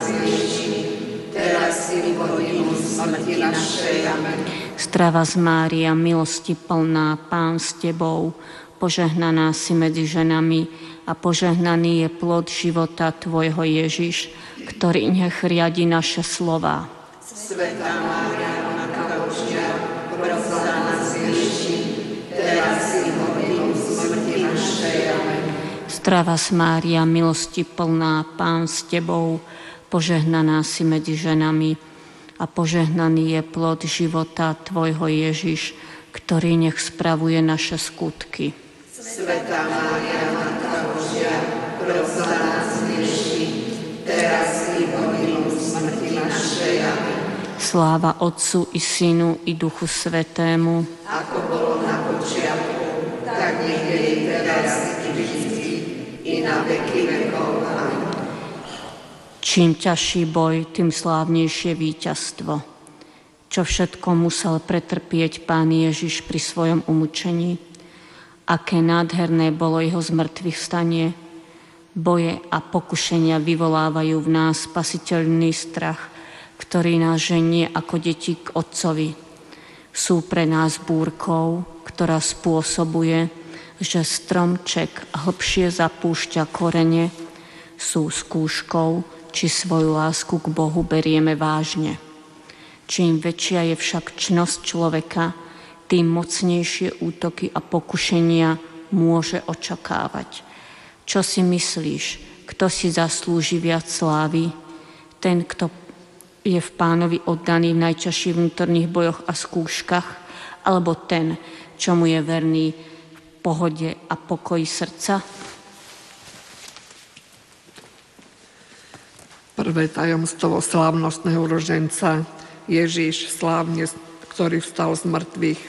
hriešných, teraz i v hodinu smrti našej. Amen. Zdravá Mária, milosti plná, Pán s Tebou, požehnaná si medzi ženami a požehnaný je plod života Tvojho Ježiš, ktorý nech riadi naše slová. Svätá Mária, Matka Božia, pros za nás hriešných, teraz i v hodinu smrti našej. Amen. Zdravá Mária, milosti plná, Pán s Tebou, požehnaná si medzi ženami a požehnaný je plod života Tvojho Ježiš, ktorý nech spravuje naše skutky. Svätá Mária, Matka Božia, pros za nás hriešných, teraz i v hodinu smrti našej. Amen. Sláva Otcu i Synu i Duchu Svätému, ako bolo na počiatku, tak nech je i teraz i vždycky, i na veky vekov. Amen. Čím ťažší boj, tým slávnejšie víťazstvo. Čo všetko musel pretrpieť Pán Ježiš pri svojom umúčení, aké nádherné bolo jeho zmŕtvychvstanie. Boje a pokušenia vyvolávajú v nás spasiteľný strach, ktorý nás ženie ako deti k Otcovi. Sú pre nás búrkou, ktorá spôsobuje, že stromček hlbšie zapúšťa korene, sú skúškou, či svoju lásku k Bohu berieme vážne. Čím väčšia je však čnosť človeka, tým mocnejšie útoky a pokušenia môže očakávať. Čo si myslíš, kto si zaslúži viac slávy? Ten, kto je v Pánovi oddaný v najťažších vnútorných bojoch a skúškach, alebo ten, čo mu je verný v pohode a pokoji srdca? Prvé tajomstvo slávnostného roženca, Ježiš slávne, ktorý vstal z mŕtvych.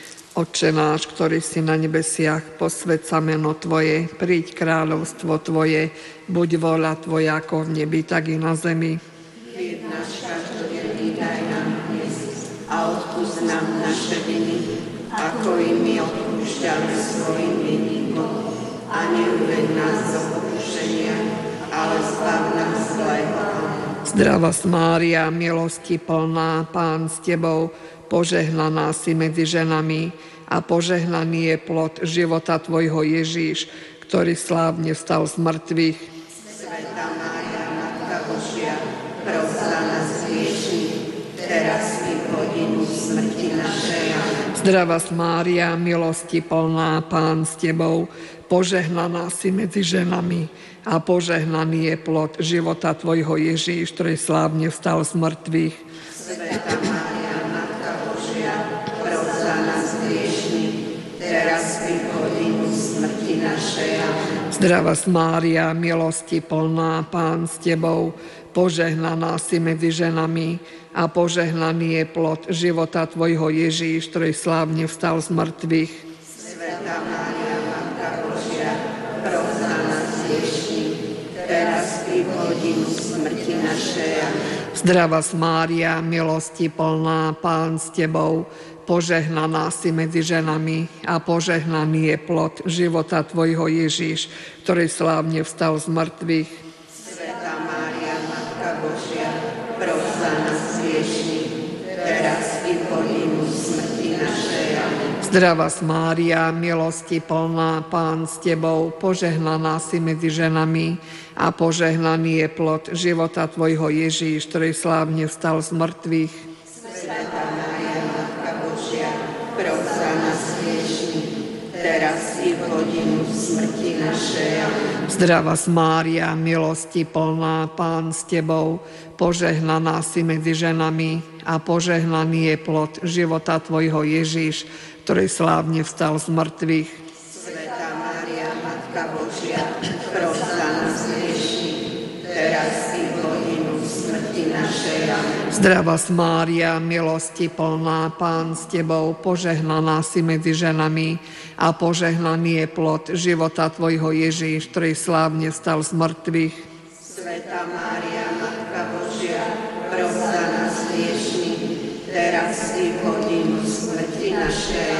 Otče náš, ktorý si na nebesiach, posväť sa meno Tvoje, príď kráľovstvo Tvoje, buď vôľa Tvoja ako v nebi, tak i na zemi. Chlieb náš každodenný daj nám dnes a odpusť nám naše viny, ako i my odpúšťame svojim vinníkom. A neuveď nás do pokušenia, ale zbav nás zlého. Zdravá Mária, milosti plná, Pán s Tebou, požehnaná si medzi ženami a požehnaný je plod života Tvojho Ježiš, ktorý slávne vstal z mŕtvych. Svätá Mária, Matka Božia, pros za nás hriešných, teraz i v hodinu smrti našej. Amen. Zdravá Mária, milosti plná, Pán s Tebou, požehnaná si medzi ženami a požehnaný je plod života Tvojho Ježiš, ktorý slávne vstal z mŕtvych. Svätá Mária, Matka Božia, pros za nás hriešných, teraz i v hodinu smrti našej. Amen. Zdravá Mária, milosti plná, Pán s Tebou, požehnaná si medzi ženami a požehnaný je plod života Tvojho Ježiš, ktorý slávne vstal z mŕtvych. Svätá Mária, Matka Božia, pros za nás hriešných, teraz i v hodinu smrti našej. Amen. Zdravá Mária, milosti plná, Pán s Tebou, požehnaná si medzi ženami a požehnaný je plod života Tvojho Ježiš, ktorý slávne vstal z mŕtvych. Svätá Mária, Matka Božia, pros za nás hriešných, teraz i v hodinu smrti našej. Amen. Zdravá Mária, milosti plná, Pán s Tebou, požehnaná si medzi ženami a požehnaný je plod života Tvojho Ježiš, ktorý slávne vstal z mŕtvych. Svätá Mária, Matka Božia, pros za nás hriešných, teraz i v hodinu smrti našej. Amen. Zdravá Mária, milosti plná, Pán s Tebou, požehnaná si medzi ženami a požehnaný je plod života Tvojho Ježiš, ktorý slávne vstal z mŕtvych. Svätá Mária, Matka Božia, pros za nás hriešných, teraz i v hodinu smrti našej. Amen. Zdravá Mária, milosti plná, Pán s Tebou, požehnaná si medzi ženami a požehnaný je plod života Tvojho Ježiš, ktorý slávne vstal z mŕtvych. Svätá Mária, Matka Božia, pros za nás hriešných, teraz i v hodinu smrti našej. Amen.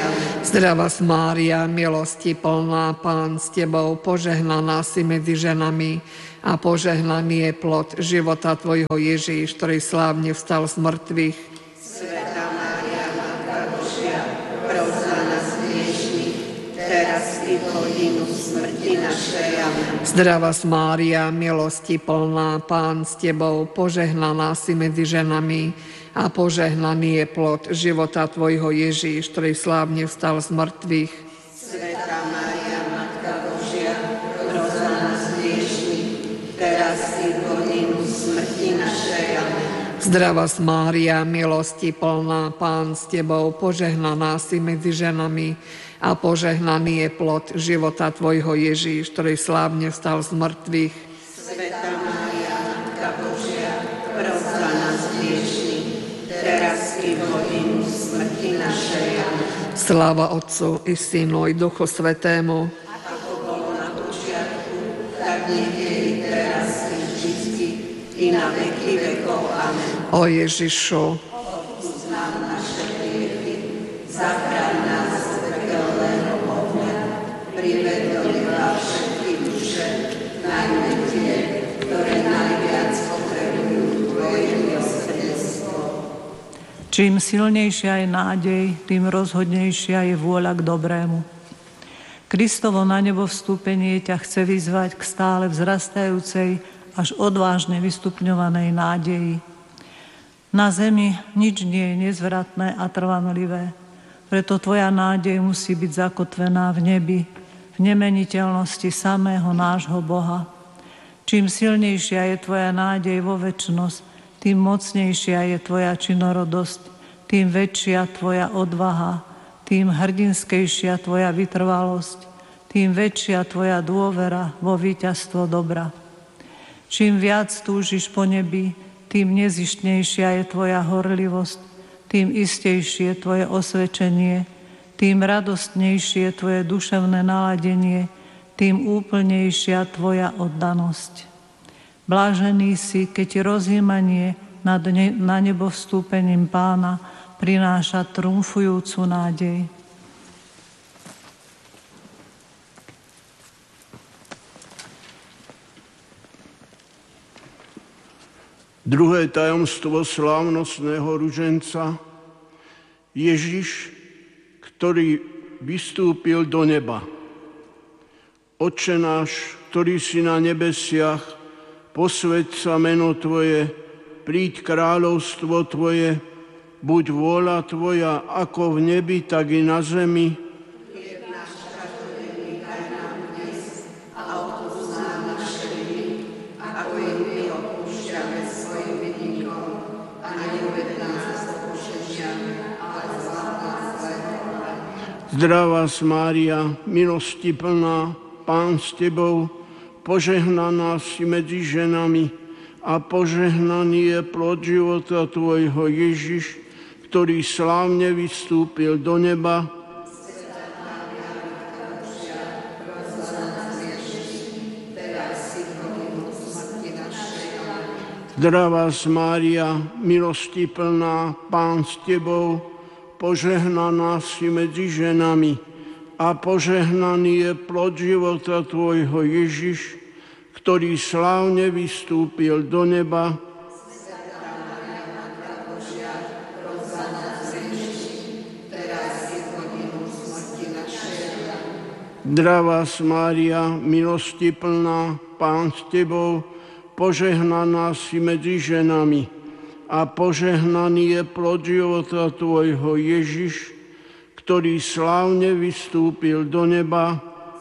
Zdravá Mária, milosti plná, Pán s Tebou, požehnaná si medzi ženami a požehnaný je plod života Tvojho Ježíš, ktorý slávne vstal z mŕtvych. Svätá Mária, Matka Božia, pros za nás hriešnych, teraz i v hodinu smrti našej. Amen. Zdravá Mária, milosti plná, Pán s Tebou, požehnaná si medzi ženami a požehnaný je plod života Tvojho Ježíš, ktorý slávne vstal z mŕtvych. Svätá Mária, Matka Božia, pros za nás hriešnych, teraz i v hodinu smrti našej. Amen. Zdravá Mária, milosti plná, Pán s Tebou, požehnaná si medzi ženami a požehnaný je plod života Tvojho Ježíš, ktorý slávne vstal z mŕtvych. Svätá Mária, Matka Božia, pros za nás hriešnych, teraz i v hodinu smrti našej. Amen. Sláva Otcu i Synu i Duchu Svätému, Ako bolo na počiatku, tak nech je i teraz i vždycky, i na veky vekov. Amen. o Ježišu, Odpusť nám naše hriechy, zachráň nás z pekelného ohňa, prived do neba všetky duše, najmä tie, ktoré najviac potrebujú Tvoje milosrdenstvo. Čím silnejšia je nádej, tým rozhodnejšia je vôľa k dobrému. Kristovo na nebo vstúpenie ťa chce vyzvať k stále vzrastajúcej až odvážne vystupňovanej nádeji. Na zemi nič nie je nezvratné a trvanlivé, preto tvoja nádej musí byť zakotvená v nebi, v nemeniteľnosti samého nášho Boha. Čím silnejšia je tvoja nádej vo večnosť, tým mocnejšia je tvoja činorodosť, tým väčšia tvoja odvaha, tým hrdinskejšia tvoja vytrvalosť, tým väčšia tvoja dôvera vo víťazstvo dobra. Čím viac túžiš po nebi, tým nezištnejšia je tvoja horlivosť, tým istejšie tvoje osvedčenie, tým radostnejšie tvoje duševné naladenie, tým úplnejšia tvoja oddanosť. Blážený si, keď rozjímanie na nebo vstúpením Pána prináša triumfujúcu nádej. Druhé tajomstvo slávnostného ruženca, Ježiš, ktorý vystúpil do neba. Otče náš, ktorý si na nebesiach, posväť sa meno Tvoje, príď kráľovstvo Tvoje, buď vôľa Tvoja ako v nebi, tak i na zemi. Zdravá Mária, milosti plná, Pán s Tebou, požehnaná si medzi ženami a požehnaný je plod života Tvojho Ježiš, ktorý slávne vystúpil do neba. Zdravá Mária, milosti plná, Pán s Tebou, požehnaná si medzi ženami a požehnaný je plod života Tvojho Ježiš, ktorý slávne vystúpil do neba. Zdravá Mária, milosti plná, Pán s Tebou, požehnaná si medzi ženami a požehnaný je plod života Tvojho Ježiš, ktorý slávne vystúpil do neba.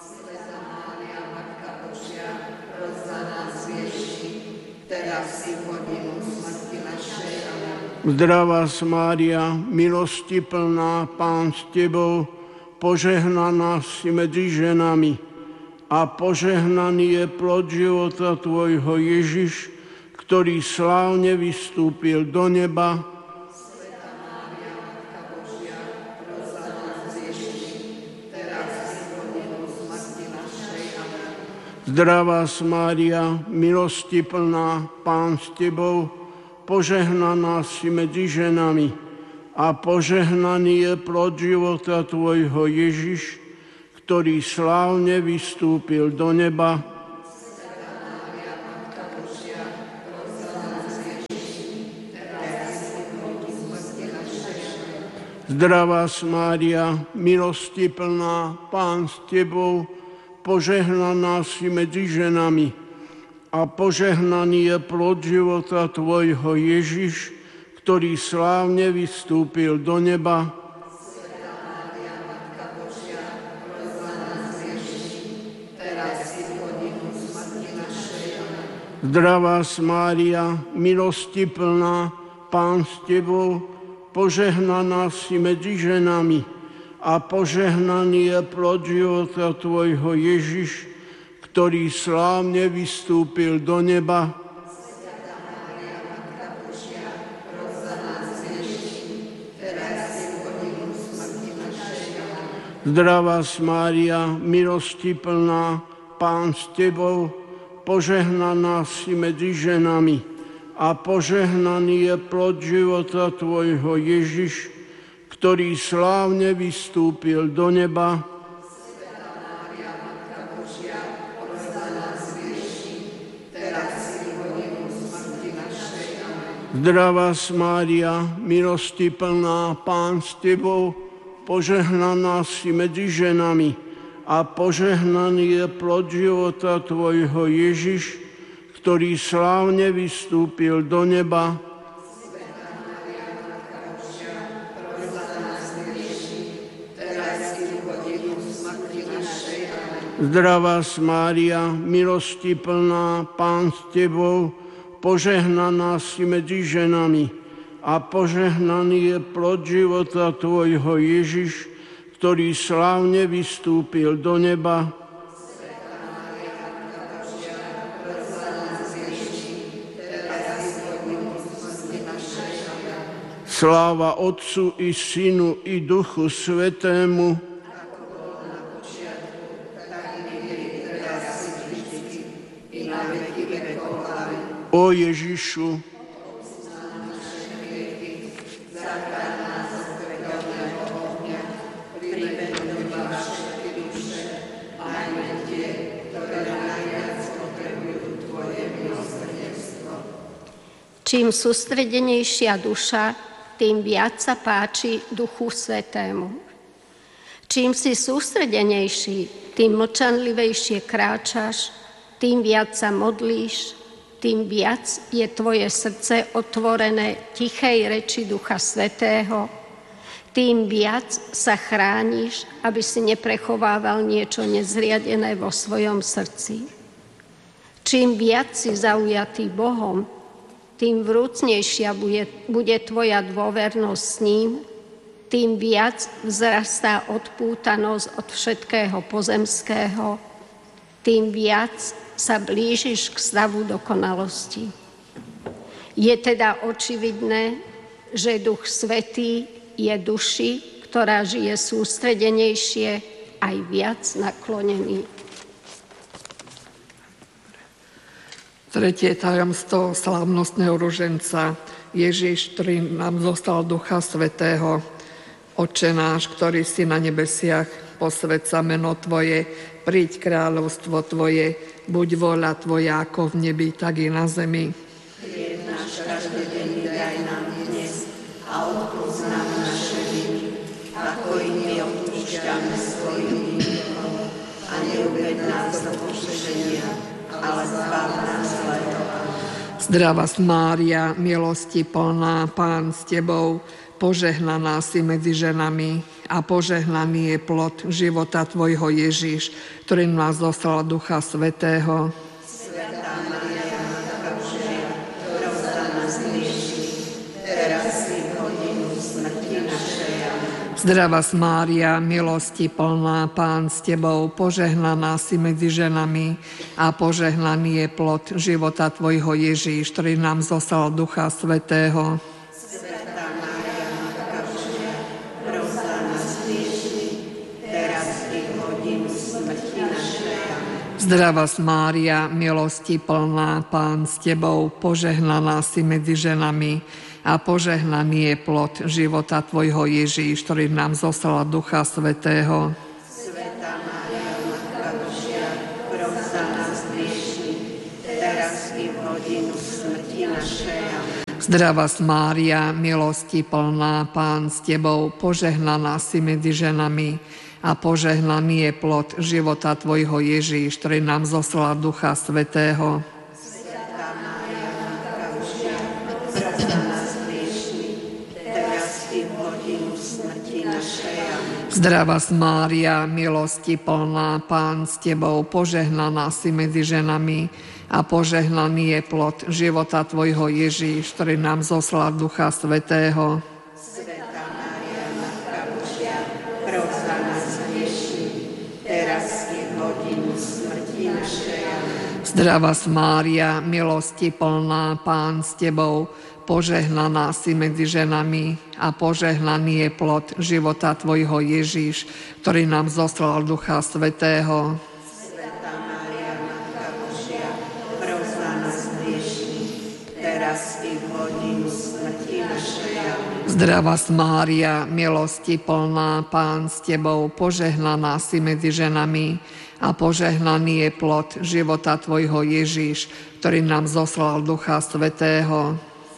Zdravá Mária, milosti plná, Pán s Tebou, požehnaná si medzi ženami a požehnaný je plod života Tvojho Ježiš, ktorý slávne vystúpil do neba. Zdravá Mária, milosti plná, Pán s Tebou, požehnaná si medzi ženami a požehnaný je plod života tvojho Ježiš, ktorý slávne vystúpil do neba. Zdravá Mária, milosti plná, Pán s tebou, požehnaná si medzi ženami a požehnaný je plod života tvojho Ježiš, ktorý slávne vystúpil do neba. Zdravá Mária, milosti plná, Pán s tebou, požehnaná si medzi ženami a požehnaný je plod života tvojho Ježiš, ktorý slávne vystúpil do neba. Zdravá Mária, milosti plná, Pán s tebou, požehnaná si medzi ženami a požehnaný je plod života tvojho Ježiš, ktorý slávne vystúpil do neba. Zdravá Mária, milosti plná, Pán s tebou, požehnaná si medzi ženami a požehnaný je plod života tvojho Ježiš, ktorý slávne vystúpil do neba. Zdravá Mária, milosti plná, Pán s tebou, požehnaná si medzi ženami a požehnaný je plod života tvojho Ježiš, ktorý slávne vystúpil do neba. Sláva Otcu i Synu i Duchu Svätému. O Ježišu, čím sústredenejšia duša, tým viac sa páči Duchu Svätému. Čím si sústredenejší, tým mlčanlivejšie kráčaš, tým viac sa modlíš, tým viac je tvoje srdce otvorené tichej reči Ducha Svätého, tým viac sa chrániš, aby si neprechovával niečo nezriadené vo svojom srdci. Čím viac si zaujatý Bohom, tým vrúcnejšia bude tvoja dôvernosť s ním, tým viac vzrastá odpútanosť od všetkého pozemského, tým viac sa blížiš k stavu dokonalosti. Je teda očividné, že Duch Svätý je duši, ktorá žije sústredenejšie, aj viac naklonený. Tretie tajomstvo slávnostného ruženca. Ježiš, ktorý nám zostal Ducha Svätého. Otče náš, ktorý si na nebesiach, posväť sa meno Tvoje, príď kráľovstvo Tvoje, buď vôľa Tvoja ako v nebi, tak i na zemi. Chlieb náš každodenný daj nám dnes a odpusť nám naše viny, ako i my odpúšťame svojim vinníkom. A neuved nás do pokušenia, ale zbav nás zlého. Zdravá Mária, milosti plná, Pán s tebou, požehnaná si medzi ženami a požehnaný je plod života tvojho Ježiš, ktorý nás dostal Ducha Svätého. Svätá Mária, Matka Božia, proś za nás hriešných, teraz i v hodinu smrti našej. Amen. Zdravá Mária, milosti plná, Pán s tebou, požehnaná si medzi ženami a požehnaný je plod života tvojho Ježiš, ktorý nám zostal Ducha Svätého. Svätá Mária, Matka Božia, proś za nás hriešných, teraz i v hodinu smrti našej. Amen. Zdravá Mária, milosti plná, Pán s Tebou, požehnaná si medzi ženami a požehnaný je plod života Tvojho Ježíš, ktorý nám zoslala Ducha Svätého. Svätá Mária, Matka Božia, pros za nás hriešnych, teraz i v hodinu smrti našej. Amen. Zdravá Mária, milosti plná, Pán s Tebou, požehnaná si medzi ženami a požehnaný je plod života Tvojho Ježíš, ktorý nám zoslala Ducha Svätého. Svätá Mária, Matka Božia, pros za nás hriešnych, teraz i v hodinu smrti našej. Amen. Zdravá Mária, milosti plná, Pán s Tebou, požehnaná si medzi ženami a požehnaný je plod života Tvojho Ježíš, ktorý nám zoslala Ducha Svätého. Svätá Mária, Matka Božia, pros za nás hriešnych, teraz i v hodinu smrti našej. Amen. Zdravá Mária, milosti plná, Pán s Tebou, požehnaná si medzi ženami a požehnaný je plod života Tvojho Ježíš, ktorý nám zoslal Ducha Svätého. Svätá Mária, Matka Božia, pros za nás hriešnych, teraz i v hodinu smrti našej. Amen. Zdravá Mária, milosti plná, Pán s Tebou, požehnaná si medzi ženami a požehnaný je plod života Tvojho Ježíš, ktorý nám zoslal Ducha Svätého.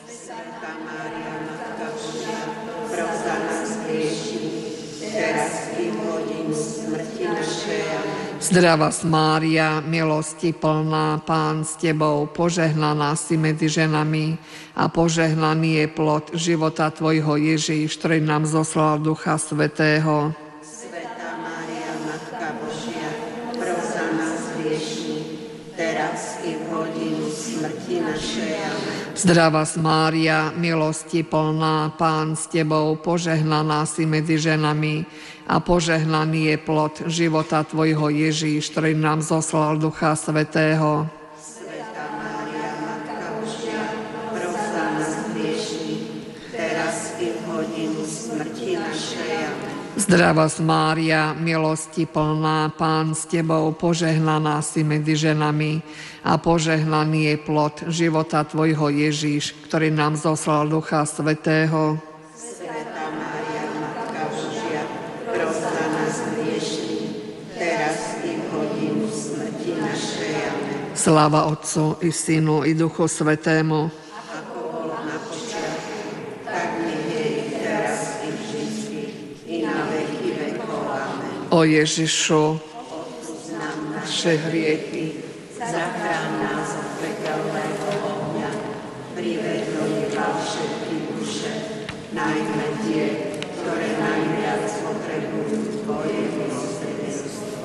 Svätá Mária, Matka Božia, pros za nás hriešnych, teraz i v hodinu smrti našej. Amen. Zdravá Mária, milosti plná, Pán s Tebou, požehnaná si medzi ženami a požehnaný je plod života Tvojho Ježíš, ktorý nám zoslal Ducha Svätého. Svätá Mária, Matka Božia, pros za nás hriešnych, teraz i v hodinu smrti našej. Amen. Zdravá Mária, milosti plná, Pán s Tebou, požehnaná si medzi ženami a požehnaný je plod života Tvojho Ježíš, ktorý nám zoslal Ducha Svätého. Svätá Mária, Matka Božia, pros za nás hriešnych, teraz i v hodinu smrti našej. Amen. Zdravá Mária, milosti plná, Pán s Tebou, požehnaná si medzi ženami a požehnaný je plod života Tvojho Ježíš, ktorý nám zoslal Ducha Svätého. Svätá Mária, Matka Božia, pros za nás hriešnych, teraz i v hodinu smrti našej. Amen. Sláva Otcu i Synu i Duchu Svätému. Ako bolo na počiatku, tak nech je i teraz i vždycky, i na veky vekov. Amen. O Ježišu, Odpusť nám naše hriechy, Zachráň nás od pekelného ohňa, priveď do neba všetky duše, najmä tie, ktoré najviac potrebujú Tvoje milosrdenstvo.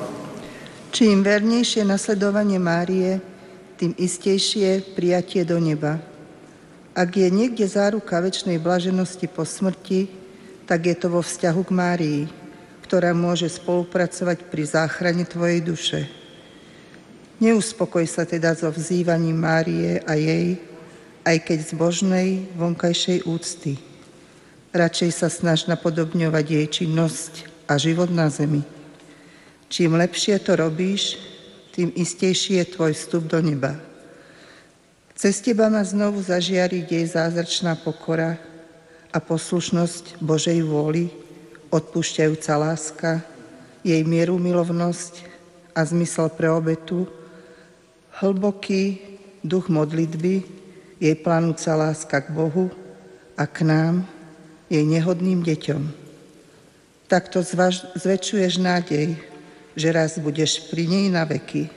Čím vernejšie nasledovanie Márie, tým istejšie prijatie do neba. Ak je niekde záruka večnej blaženosti po smrti, tak je to vo vzťahu k Márii, ktorá môže spolupracovať pri záchrane tvojej duše. Neuspokoj sa teda so vzývaním Márie a jej, aj keď zbožnej vonkajšej úcty. Radšej sa snaž napodobňovať jej činnosť a život na zemi. Čím lepšie to robíš, tým istejší je tvoj vstup do neba. Cez teba má znovu zažiariť jej zázračná pokora a poslušnosť Božej vôli, odpúšťajúca láska, jej mierumilovnosť a zmysel pre obetu, hlboký duch modlitby, jej plánúca láska k Bohu a k nám, jej nehodným deťom. Takto zväčšuješ nádej, že raz budeš pri nej na veky.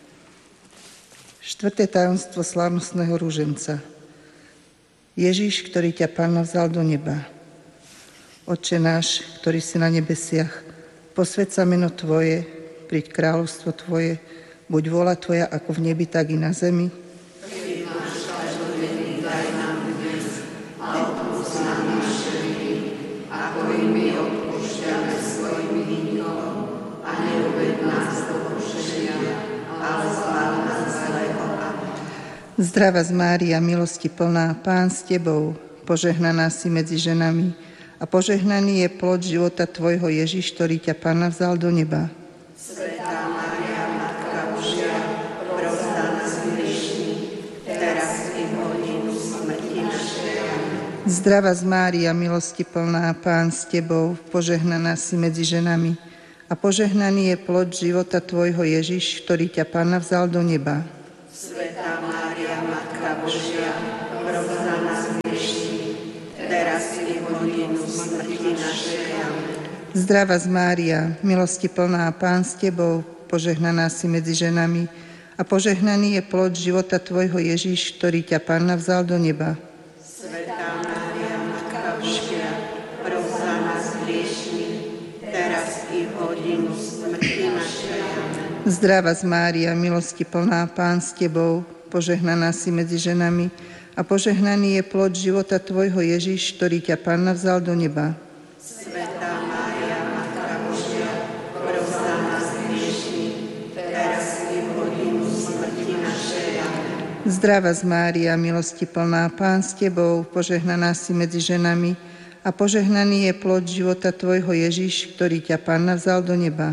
4. tajomstvo slávnostného ruženca. Ježiš, ktorý ťa Pán vzal do neba. Otče náš, ktorý si na nebesiach, posväť sa meno Tvoje, príď kráľovstvo Tvoje, buď vôľa Tvoja ako v nebi, tak i na zemi. Chlieb náš každodenný daj nám dnes a odpusť nám naše viny, ako i my odpúšťame svojim vinníkom, a neuved nás do pokušenia, ale zbav nás zlého. Amen. Zdravá Mária, milosti plná, Pán s Tebou, požehnaná si medzi ženami a požehnaný je plod života Tvojho Ježiš, ktorý ťa Pán vzal do neba. Svätá Mária, Matka Božia, Zdravá Mária, milosti plná, Pán s Tebou, požehnaná si medzi ženami a požehnaný je plod života Tvojho Ježiš, ktorý ťa Pána vzal do neba. Svätá Mária, Matka Božia, pros za nás hriešných, teraz i v hodinu smrti našej. Amen. Zdravá Mária, milosti plná, Pán s Tebou, požehnaná si medzi ženami a požehnaný je plod života Tvojho Ježiš, ktorý ťa Pána vzal do neba. Svätá Mária, Matka Božia, pros za nás hriešných, teraz i v hodinu smrti našej. Amen. Zdravá Mária, milosti plná, Pán s Tebou, požehnaná si medzi ženami a požehnaný je plod života Tvojho Ježiš, ktorý ťa Pána vzal do neba. Svätá Mária, Matka Božia, pros za nás hriešných, teraz i v hodinu smrti našej. Amen. Zdravá Mária, milosti plná, Pán s Tebou, požehnaná si medzi ženami a požehnaný je plod života Tvojho Ježiš, ktorý ťa Pána vzal do neba.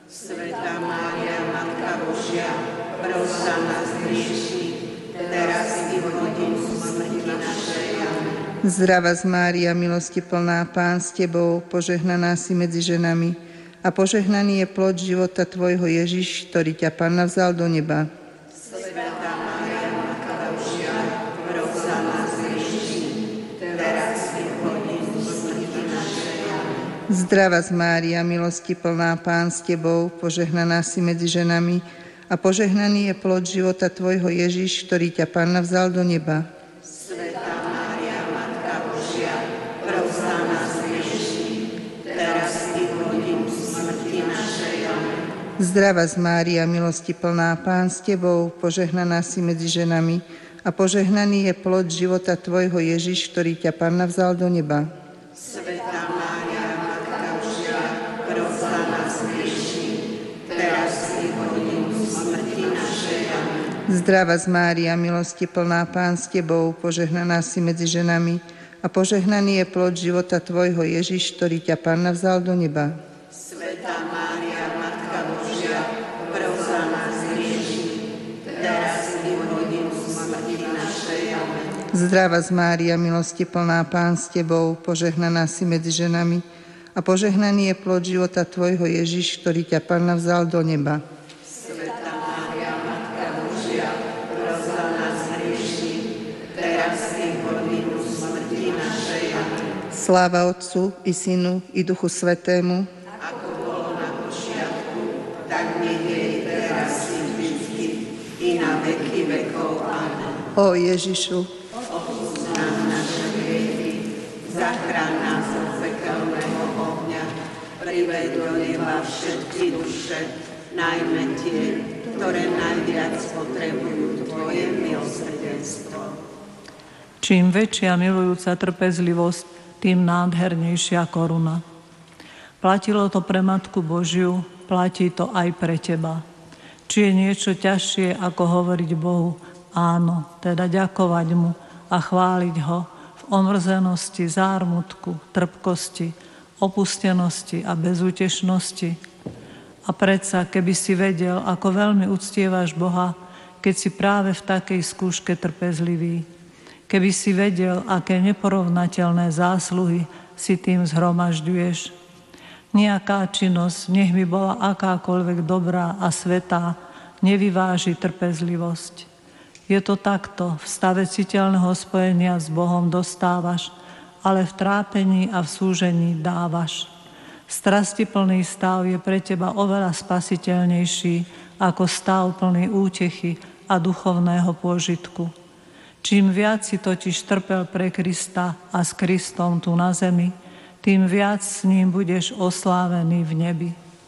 Svätá Mária, Matka Božia, pros za nás hriešných, teraz i v hodinu smrti našej. Amen. Zdravá Mária, milosti plná, Pán s Tebou, požehnaná si medzi ženami a požehnaný je plod života Tvojho Ježiš, ktorý ťa Pána vzal do neba. Svätá Mária, Matka Božia, pros za nás hriešných, teraz i v hodinu smrti našej. Amen. Zdravá Mária, milosti plná, Pán s Tebou, požehnaná si medzi ženami a požehnaný je plod života Tvojho Ježiš, ktorý ťa Pána vzal do neba. Svätá Mária, Matka Božia, pros za nás hriešných, teraz i v hodinu smrti našej. Amen. Zdravá Mária, milosti plná, Pán s Tebou, požehnaná si medzi ženami a požehnaný je plod života Tvojho Ježiš, ktorý ťa Pána vzal do neba. Svätá Mária, Matka Božia, pros za nás hriešných, teraz i v hodinu smrti našej. Amen. Zdravá Mária, milosti plná, Pán s Tebou, požehnaná si medzi ženami a požehnaný je plod života Tvojho Ježiš, ktorý ťa Pána vzal do neba. Svätá Mária, Matka Božia, pros za nás hriešných, teraz i v hodinu smrti našej. Amen. Zdravá Mária, milosti plná, Pán s Tebou, požehnaná si medzi ženami a požehnaný je plod života Tvojho Ježiš, ktorý ťa Pána vzal do neba. Svätá Mária, Matka Božia, pros za nás hriešných, teraz i v hodinu smrti našej. Amen. Sláva Otcu i Synu i Duchu Svätému, Ako bolo na počiatku, tak nech je i teraz i vždycky, i na veky vekov. Amen. o Ježišu, Odpusť nám naše hriechy, zachráň nás od pekelného ohňa, priveď do neba všetky duše, najmä tie, ktoré najviac potrebujú Tvoje milosrdenstvo. Čím väčšia milujúca trpezlivosť, tým nádhernejšia koruna. Platilo to pre Matku Božiu, platí to aj pre teba. Či je niečo ťažšie, ako hovoriť Bohu áno, teda ďakovať mu a chváliť ho v omrzenosti, zármutku, trpkosti, opustenosti a bezútešnosti. A predsa, keby si vedel, ako veľmi uctievaš Boha, keď si práve v takej skúške trpezlivý. Keby si vedel, aké neporovnateľné zásluhy si tým zhromažďuješ. Nejaká činnosť, nech by bola akákoľvek dobrá a svätá, nevyváži trpezlivosť. Je to takto, v stave citeľného spojenia s Bohom dostávaš, ale v trápení a v súžení dávaš. Strastiplný stav je pre teba oveľa spasiteľnejší ako stav plný útechy a duchovného pôžitku. Čím viac si totiž trpel pre Krista a s Kristom tu na zemi, tým viac s ním budeš oslávený v nebi.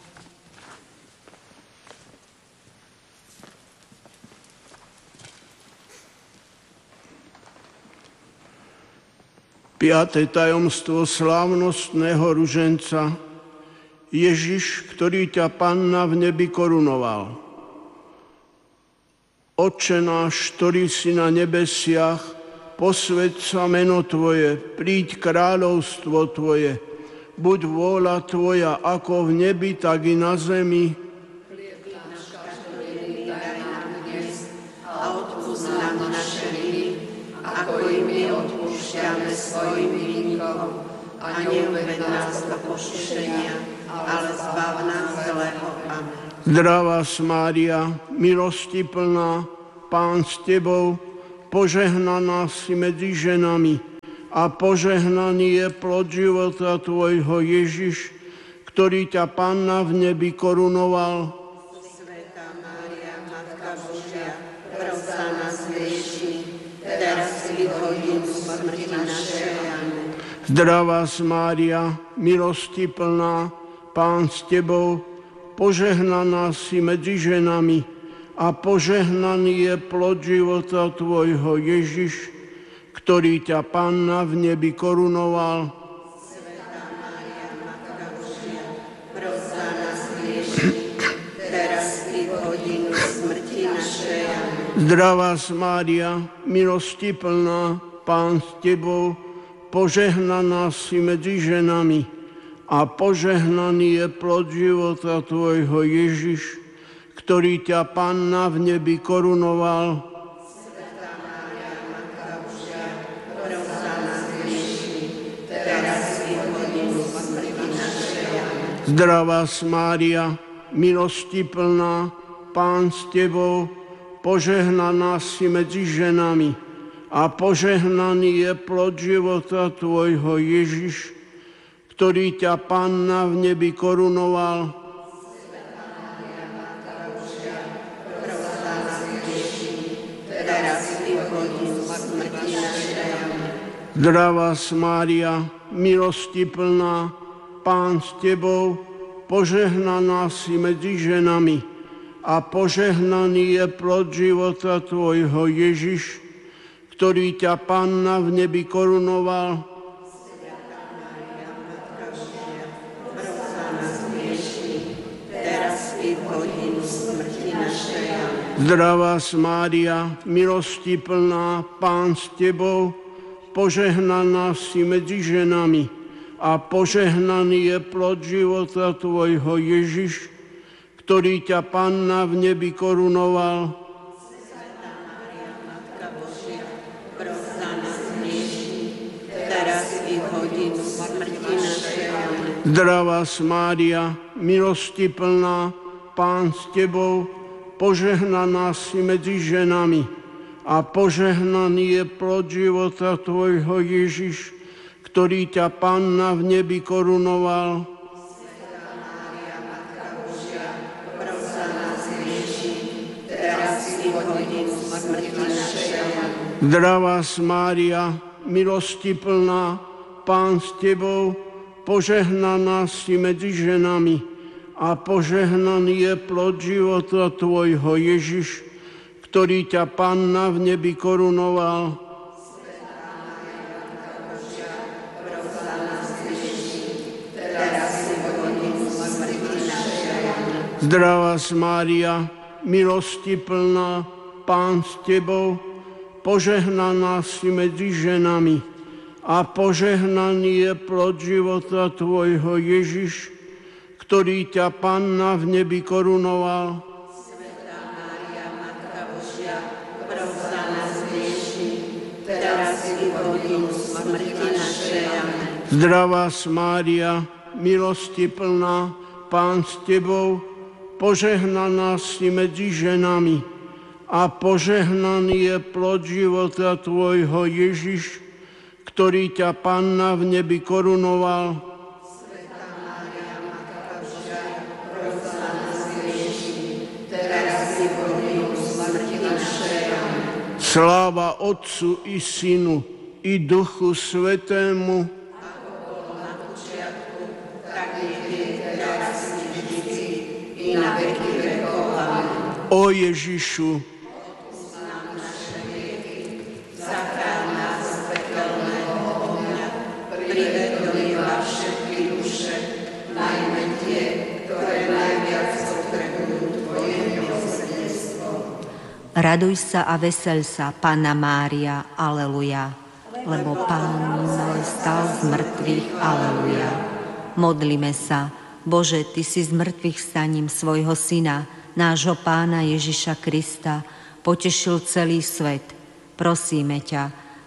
Piaté tajomstvo slávnostného ruženca. Ježiš, ktorý ťa Panna v nebi korunoval. Otče náš, ktorý si na nebesiach, posväť sa meno Tvoje, príď kráľovstvo Tvoje, buď vôľa Tvoja ako v nebi, tak i na zemi. Chlieb náš každodenný daj nám dnes a odpusť nám naše viny, ako i my odpúšťame svojim vinníkom a neuved nás do pokušenia, ale zbav nás zlého. Amen. Zdravá Mária, milosti plná, Pán s Tebou, požehnaná si medzi ženami a požehnaný je plod života Tvojho Ježiš, ktorý ťa Panna v nebi korunoval. Svätá Mária, Matka Božia, pros za nás hriešnych, teraz i v hodinu smrti našej. Amen. Zdravá Mária, milosti plná, Pán s Tebou, požehnaná si medzi ženami a požehnaný je plod života Tvojho Ježiš, ktorý ťa Panna v nebi korunoval. Svätá Mária, Matka Božia, pros za nás hriešnych, teraz i v hodinu smrti našej. Amen. Zdravá Mária, milosti plná, Pán s Tebou, požehnaná si medzi ženami a požehnaný je plod života Tvojho Ježiš, ktorý ťa Panna v nebi korunoval. Svätá Mária, Matka Božia, pros za nás hriešnych, teraz i v hodinu smrti našej. Amen. Zdravá Mária, milosti plná, Pán s Tebou, požehnaná si medzi ženami a požehnaný je plod života Tvojho Ježiš, ktorý ťa Panna v nebi korunoval. Zdravá Mária, milosti plná, Pán s Tebou, požehnaná si medzi ženami a požehnaný je plod života Tvojho Ježiš, ktorý ťa Panna v nebi korunoval. Zdravá Mária, milosti plná, Pán s Tebou, požehnaná si medzi ženami a požehnaný je plod života Tvojho Ježiš, ktorý ťa Panna v nebi korunoval. Svätá Mária, Matka Božia, pros za nás hriešnych, teraz i v hodinu smrti našej. Amen. Zdravá Mária, milosti plná, Pán s Tebou, požehnaná si medzi ženami a požehnaný je plod života Tvojho Ježiš, ktorý ťa Panna v nebi korunoval. Svätá Mária, Matka Božia, pros za nás hriešnych, teraz i v hodinu smrti našej. Amen. Zdravá Mária, milosti plná, Pán s Tebou, požehnaná si medzi ženami a požehnaný je plod života Tvojho Ježiš, ktorý ťa Panna v nebi korunoval. Svätá Mária, Matka Božia, pros za nás hriešnych, teraz i v hodinu smrti našej. Amen. Zdravá Mária, milosti plná, Pán s Tebou, požehnaná si medzi ženami a požehnaný je plod života Tvojho Ježiš, ktorý ťa Panna v nebi korunoval. Svätá Mária, Matka Božia, pros za nás hriešnych, teraz i v hodinu smrti našej. Amen. Zdravá Mária, milosti plná, Pán s Tebou, požehnaná si medzi ženami a požehnaný je plod života Tvojho Ježiš, ktorý ťa Panna v nebi korunoval. Svätá Mária, Matka Božia, pros za nás hriešnych, teraz i v hodinu smrti našej. Amen. Sláva Otcu i Synu i Duchu Svätému, Na počiatku, tak nech je teraz i vždycky, i na veky vekov. Amen. o Ježišu, Zachráň nás z pekelného ohňa, prived do neba všetky duše, najmä tie, ktoré najviac potrebujú Tvoje milosrdenstvo. Raduj sa a veseľ sa, Panna Mária, aleluja, lebo Pán môj stal z mŕtvych, aleluja. Modlime sa, Bože, Ty si z mŕtvych vstaním svojho Syna, nášho Pána Ježiša Krista, potešil celý svet. Prosíme ťa,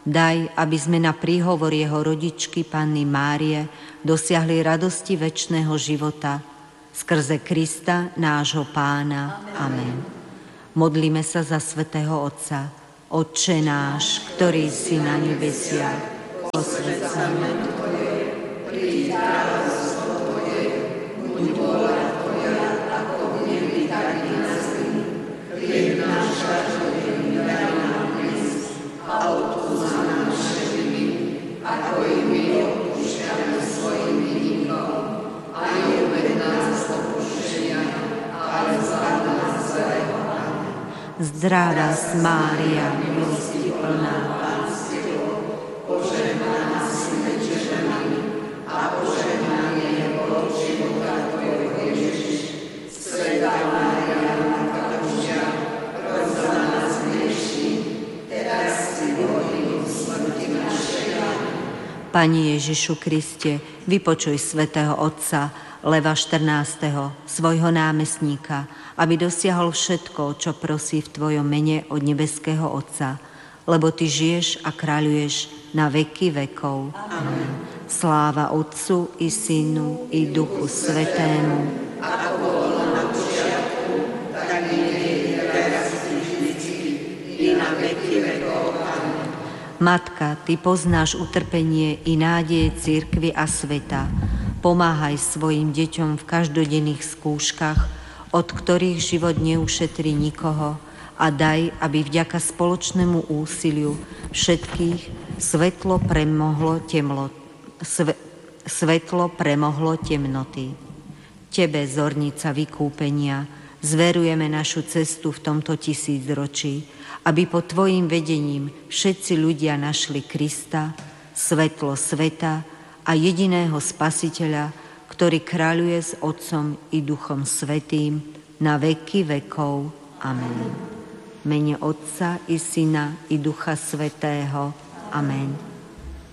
Daj, aby sme na príhovor jeho rodičky Panny Márie dosiahli radosti večného života skrze Krista, nášho Pána. Amen. Modlíme sa za svätého Otca. Otče náš, ktorý si na nebesiach, posväť sa meno Tvoje, príď kráľovstvo Tvoje, buď vôľa Tvoja, ako v nebi, tak i na zemi. Chlieb náš každodenný daj nám dnes a odpusť nám naše viny, ako i my odpúšťame svojim vinníkom. A neuved nás do pokušenia, ale zbav nás zlého. Zdravá vás, Mária, milosti plná, Pán s Tebou, požehnaná si medzi ženami a požehnaný je plod života Tvojho Ježiš. Svätá Mária, Matka Božia, pros za nás hriešnych, teraz i v hodinu smrti našej. Pani Ježišu Kriste, vypočuj svätého Otca Leva 14., svojho námestníka, aby dosiahol všetko, čo prosí v Tvojom mene od nebeského Otca, lebo Ty žiješ a kráľuješ na veky vekov. Amen. Sláva Otcu i Synu i Duchu Svätému, ako bolo na počiatku, tak i nie teraz i vždycky, i na veky vekov. Amen. Matka, Ty poznáš utrpenie i nádeje cirkvi a sveta. Pomáhaj svojim deťom v každodenných skúškach, od ktorých život neušetrí nikoho, a daj, aby vďaka spoločnému úsiliu všetkých svetlo premohlo temnoty. Tebe, zornica vykúpenia, zverujeme našu cestu v tomto tisícročí, aby pod Tvojim vedením všetci ľudia našli Krista, svetlo sveta a jediného Spasiteľa, ktorý kráľuje s Otcom i Duchom Svätým na veky vekov. Amen. V mene Otca i Syna i Ducha Svätého. Amen.